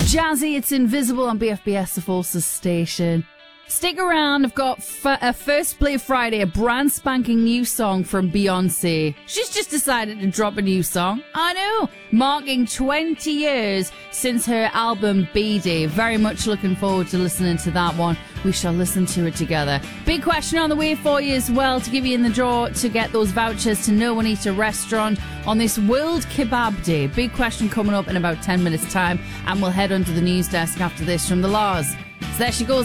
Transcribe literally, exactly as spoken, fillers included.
Jazzy, it's Invisible on B F B S, the Forces station. Stick around, I've got f- a First Play Friday, a brand spanking new song from Beyonce. She's just decided to drop a new song. I know, marking twenty years since her album B-Day. Very much looking forward to listening to that one. We shall listen to it together. Big question on the way for you as well, to give you in the draw to get those vouchers to No One Eat a Restaurant on this World Kebab Day. Big question coming up in about ten minutes time, and we'll head onto the news desk after this from the Laws. So there she goes.